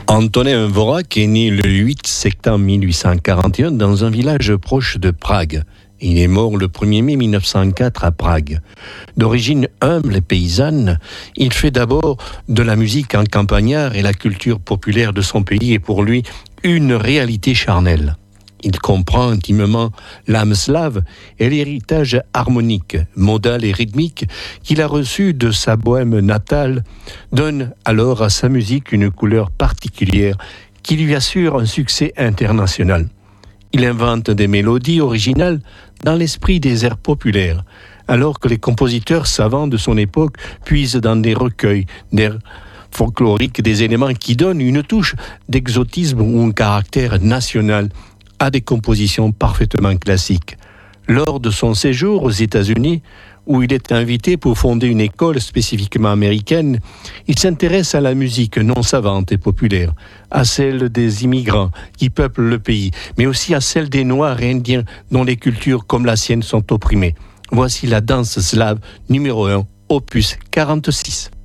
Antonin Dvořák est né le 8 septembre 1841 dans un village proche de Prague. Il est mort le 1er mai 1904 à Prague. D'origine humble et paysanne, il fait d'abord de la musique en campagnard et la culture populaire de son pays est pour lui une réalité charnelle. Il comprend intimement l'âme slave et l'héritage harmonique, modal et rythmique qu'il a reçu de sa bohème natale, donne alors à sa musique une couleur particulière qui lui assure un succès international. Il invente des mélodies originales dans l'esprit des airs populaires, alors que les compositeurs savants de son époque puisent dans des recueils d'airs folkloriques des éléments qui donnent une touche d'exotisme ou un caractère national à des compositions parfaitement classiques. Lors de son séjour aux États-Unis, où il est invité pour fonder une école spécifiquement américaine, il s'intéresse à la musique non savante et populaire, à celle des immigrants qui peuplent le pays, mais aussi à celle des Noirs et Indiens dont les cultures comme la sienne sont opprimées. Voici la danse slave numéro 1, opus 46.